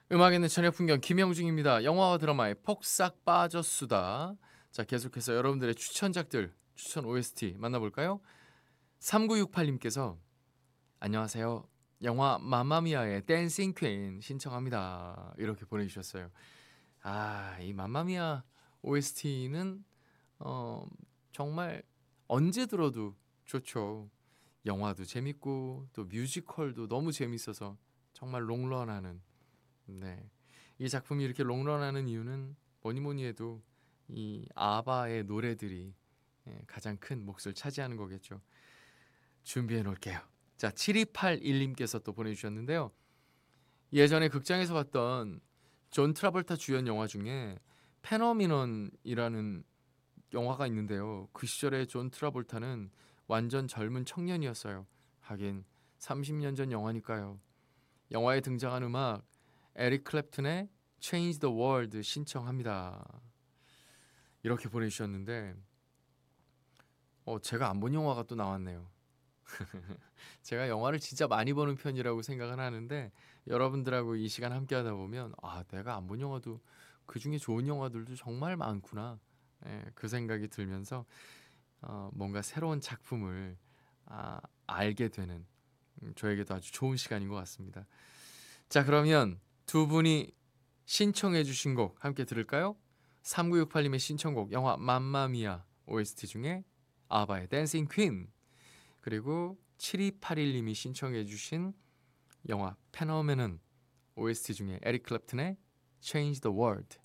음악에는 저녁 풍경 김영중입니다. 영화와 드라마에 폭삭 빠졌수다. 자, 계속해서 여러분들의 추천작들, 추천 OST 만나볼까요? 3968님께서 안녕하세요. 영화 맘마미아의 댄싱 퀸 신청합니다. 이렇게 보내주셨어요. 아, 이 맘마미아 OST는 정말 언제 들어도 좋죠. 영화도 재밌고 또 뮤지컬도 너무 재밌어서 정말 롱런하는 네. 이 작품이 이렇게 롱런하는 이유는 뭐니 뭐니 해도 이 아바의 노래들이 가장 큰 몫을 차지하는 거겠죠. 준비해 놓을게요. 자, 7281님께서 또 보내주셨는데요. 예전에 극장에서 봤던 존 트라볼타 주연 영화 중에 페너미넌이라는 영화가 있는데요. 그 시절에 존 트라볼타는 완전 젊은 청년이었어요. 하긴 30년 전 영화니까요. 영화에 등장한 음악 에릭 클랩튼의 Change the World 신청합니다. 이렇게 보내주셨는데 제가 안 본 영화가 또 나왔네요. 제가 영화를 진짜 많이 보는 편이라고 생각은 하는데 여러분들하고 이 시간 함께 하다 보면 내가 안 본 영화도 그중에 좋은 영화들도 정말 많구나. 그 생각이 들면서 뭔가 새로운 작품을 알게 되는 저에게도 아주 좋은 시간인 것 같습니다. 자, 그러면 두 분이 신청해 주신 곡 함께 들을까요? 3968님의 신청곡 영화 맘마미아 OST 중에 아바의 댄싱 퀸, 그리고 7281님이 신청해 주신 영화 페노메넌 OST 중에 에릭 클랩튼의 Change the World